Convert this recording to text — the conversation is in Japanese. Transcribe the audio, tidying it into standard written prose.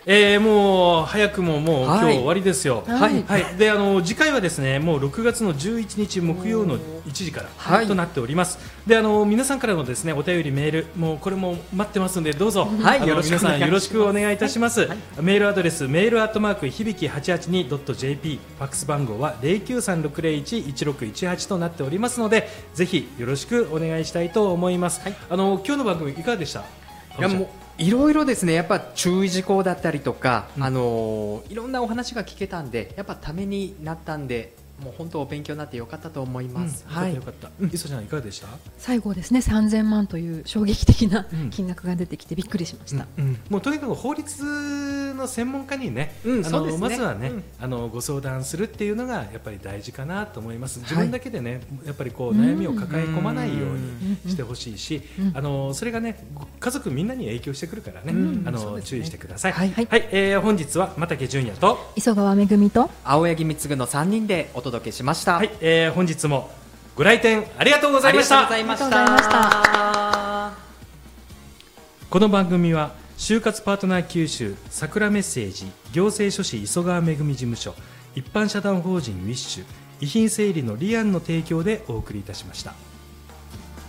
もう早くももう今日終わりですよ。 はいはい。で次回はですねもう6月の11日木曜の1時からとなっております。で皆さんからのですねお便りメールもうこれも待ってますのでどうぞ、皆さんよろしくお願いいたします。メールアドレスメール@響き 882.jp ファックス番号は0936011618となっておりますのでぜひよろしくお願いしたいと思います。今日の番組いかがでした？ いやもういろいろですね、やっぱ注意事項だったりとか、いろんなお話が聞けたんで、やっぱためになったんで、もう本当お勉強になってよかったと思います。 よかった。磯ちゃんいかがでした？ 最後ですね、3000万という衝撃的な金額が出てきてびっくりしました。 もうとにかく法律の専門家にね、まずはね、ご相談するっていうのがやっぱり大事かなと思います。自分だけでね、やっぱりこう悩みを抱え込まないようにしてほしいし、それがね家族みんなに影響してくるからね、注意してください。はい、本日は又家純也と磯川めぐみと青柳貢の3人でお届けしました。 はい、本日もご来店ありがとうございました。 ありがとうございました。 この番組は就活パートナー九州桜メッセージ行政書士磯川めぐみ事務所一般社団法人ウィッシュ遺品整理のリアンの提供でお送りいたしました。